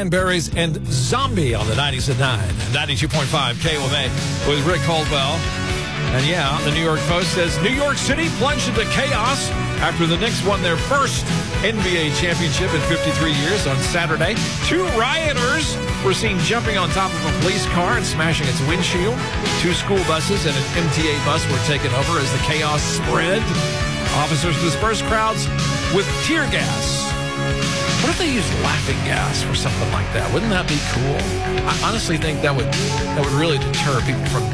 Cranberries and Zombie on the 90s at 9. 92.5 KOMA with Rick Caldwell. And yeah, the New York Post says New York City plunged into chaos after the Knicks won their first NBA championship in 53 years on Saturday. 2 rioters were seen jumping on top of a police car and smashing its windshield. 2 school buses and an MTA bus were taken over as the chaos spread. Officers dispersed crowds with tear gas. What if they used laughing gas or something like that? Wouldn't that be cool? I honestly think that would really deter people from